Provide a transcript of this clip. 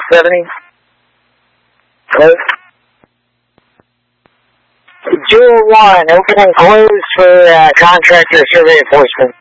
70. Close. 01, open and close for contractor survey enforcement.